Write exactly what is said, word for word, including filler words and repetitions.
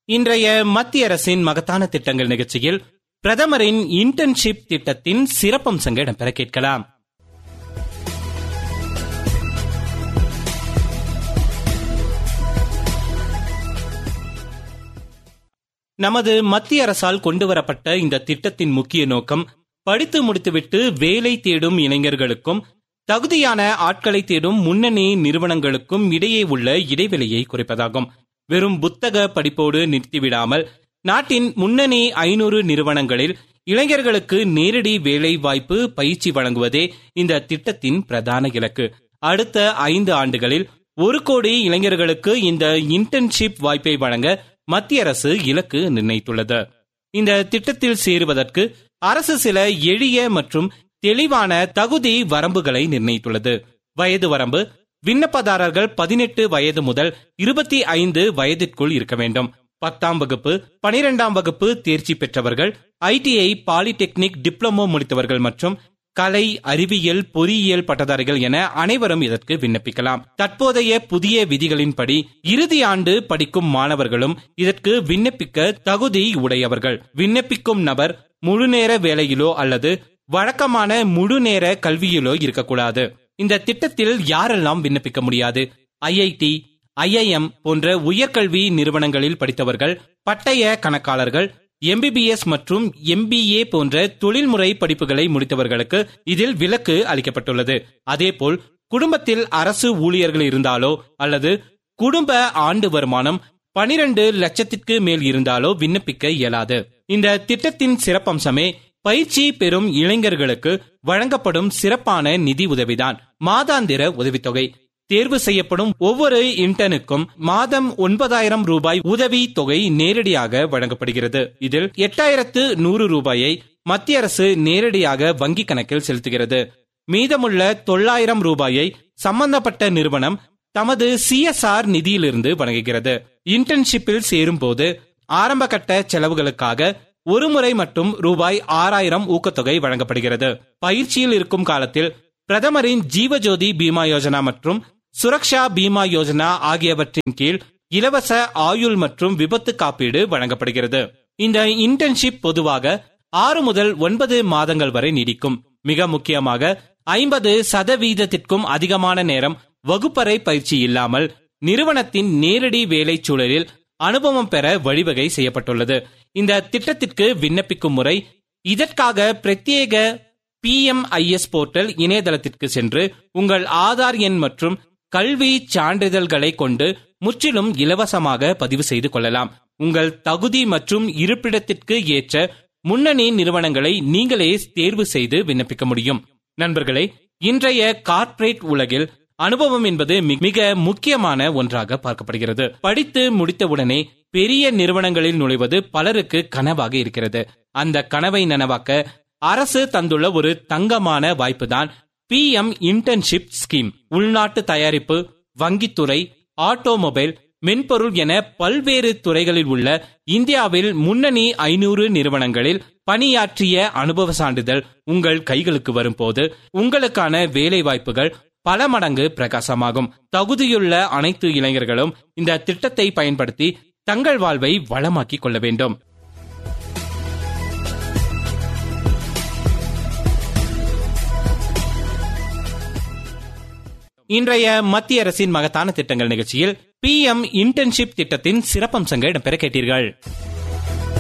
இன்றைய மத்திய அரசின் மகத்தான திட்டங்கள் நிகழ்ச்சியில் பிரதமரின் இன்டர்ன்ஷிப் திட்டத்தின் சிறப்பம்சங்கள் இடம்பெற கேட்கலாம். நமது மத்திய அரசால் கொண்டுவரப்பட்ட இந்த திட்டத்தின் முக்கிய நோக்கம் படித்து முடித்துவிட்டு வேலை தேடும் இளைஞர்களுக்கும் தகுதியான ஆட்களை தேடும் முன்னணி நிறுவனங்களுக்கும் இடையே உள்ள இடைவெளியை குறைப்பதாகும். வெறும் புத்தக படிப்போடு நிறுத்திவிடாமல் நாட்டின் முன்னணி ஐநூறு நிறுவனங்களில் இளைஞர்களுக்கு நேரடி வேலை வாய்ப்பு பயிற்சி வழங்குவதே இந்த திட்டத்தின் பிரதான இலக்கு. அடுத்த ஐந்து ஆண்டுகளில் ஒரு கோடி இளைஞர்களுக்கு இந்த இன்டர்ன்ஷிப் வாய்ப்பை வழங்க மத்திய அரசு இலக்கு நிர்ணயித்துள்ளது. இந்த திட்டத்தில் சேருவதற்கு அரசு சில எளிய மற்றும் தெளிவான தகுதி வரம்புகளை நிர்ணயித்துள்ளது. வயது வரம்பு: விண்ணப்பதாரர்கள் பதினெட்டு வயது முதல் இருபத்தி ஐந்து வயதிற்குள் இருக்க வேண்டும். பத்தாம் வகுப்பு, பனிரெண்டாம் வகுப்பு தேர்ச்சி பெற்றவர்கள், ஐடிஐ, பாலிடெக்னிக், டிப்ளமோ முடித்தவர்கள் மற்றும் கலை, அறிவியல், பொறியியல் பட்டதாரிகள் என அனைவரும் இதற்கு விண்ணப்பிக்கலாம். தற்போதைய புதிய விதிகளின்படி இறுதி ஆண்டு படிக்கும் மாணவர்களும் இதற்கு விண்ணப்பிக்க தகுதி உடையவர்கள். விண்ணப்பிக்கும் நபர் முழுநேர வேலையிலோ அல்லது வழக்கமான முழுநேர கல்வியிலோ இருக்கக்கூடாது. இந்த திட்டத்தில் யாரெல்லாம் விண்ணப்பிக்க முடியாது? ஐஐடி, ஐஐஎம் போன்ற உயர்கல்வி நிறுவனங்களில் படித்தவர்கள், பட்டய கணக்காளர்கள், எம்பிபிஎஸ் மற்றும் எம்பிஏ போன்ற தொழில்முறை படிப்புகளை முடித்தவர்களுக்கு இதில் விலக்கு அளிக்கப்பட்டுள்ளது. அதேபோல் குடும்பத்தில் அரசு ஊழியர்கள் இருந்தாலோ அல்லது குடும்ப ஆண்டு வருமானம் பனிரெண்டு லட்சத்திற்கு மேல் இருந்தாலோ விண்ணப்பிக்க இயலாது. இந்த திட்டத்தின் சிறப்பம்சமே பயிற்சி பெறும் இளைஞர்களுக்கு வழங்கப்படும் சிறப்பான நிதி உதவிதான். மாதாந்திர உதவித்தொகை: தேர்வு செய்யப்படும் ஒவ்வொரு இன்டர்னுக்கும் மாதம் ஒன்பதாயிரம் ரூபாய் உதவி தொகை நேரடியாக வழங்கப்படுகிறது. இதில் எட்டாயிரத்து நூறு ரூபாயை மத்திய அரசு நேரடியாக வங்கி கணக்கில் செலுத்துகிறது. மீதமுள்ள தொள்ளாயிரம் ரூபாயை சம்பந்தப்பட்ட நிறுவனம் தமது சிஎஸ்ஆர் நிதியிலிருந்து வழங்குகிறது. இன்டர்ன்ஷிப்பில் சேரும் போது ஆரம்ப கட்ட செலவுகளுக்காக ஒரு முறை மட்டும் ரூபாய் ஆறாயிரம் ஊக்கத்தொகை வழங்கப்படுகிறது. பயிற்சியில் இருக்கும் காலத்தில் பிரதமரின் ஜீவஜோதி பீமா யோஜனா மற்றும் சுரக்ஷா பீமா யோஜனா ஆகியவற்றின் கீழ் இலவச ஆயுள் மற்றும் விபத்து காப்பீடு வழங்கப்படுகிறது. இந்த இன்டர்ன்ஷிப் பொதுவாக ஆறு முதல் ஒன்பது மாதங்கள் வரை நீடிக்கும். மிக முக்கியமாக ஐம்பது சதவீதத்திற்கும் அதிகமான நேரம் வகுப்பறை பயிற்சி இல்லாமல் நிறுவனத்தின் நேரடி வேலை சூழலில் அனுபவம் பெற வழிவகை செய்யப்பட்டுள்ளது. இந்த திட்டத்திற்கு விண்ணப்பிக்கும் முறை: இதற்காக பிரத்யேக B M I S portal இணையதளத்திற்கு சென்று உங்கள் ஆதார் எண் மற்றும் கல்வி சான்றிதழ்களை கொண்டு முற்றிலும் இலவசமாக பதிவு செய்து கொள்ளலாம். உங்கள் தகுதி மற்றும் இருப்பிடத்திற்கு ஏற்ற முன்னணி நிறுவனங்களை நீங்களே தேர்வு செய்து விண்ணப்பிக்க முடியும். நண்பர்களே, இன்றைய கார்ப்பரேட் உலகில் அனுபவம் என்பது மிக முக்கியமான ஒன்றாக பார்க்கப்படுகிறது. படித்து முடித்தவுடனே பெரிய நிறுவனங்களில் நுழைவது பலருக்கு கனவாக இருக்கிறது. அந்த கனவை நனவாக்க அரசு தந்துள்ள ஒரு தங்கமான வாய்ப்புதான் பி எம் இன்டர்ன்ஷிப் ஸ்கீம். உள்நாட்டு தயாரிப்பு, வங்கித்துறை, ஆட்டோமொபைல், மென்பொருள் என பல்வேறு துறைகளில் உள்ள இந்தியாவில் முன்னணி ஐநூறு நிறுவனங்களில் பணியாற்றிய அனுபவ சான்றிதழ் உங்கள் கைகளுக்கு வரும்போது உங்களுக்கான வேலை வாய்ப்புகள் பல மடங்கு பிரகாசமாகும். தகுதியுள்ள அனைத்து இளைஞர்களும் இந்த திட்டத்தை பயன்படுத்தி தங்கள் வாழ்வை வளமாக்கிக் கொள்ள வேண்டும். இன்றைய மத்திய அரசின் மகத்தான திட்டங்கள் நிகழ்ச்சியில் பி எம் இன்டர்ன்ஷிப் திட்டத்தின் சிறப்பம்சங்கள் இடம்பெற கேட்டீர்கள்.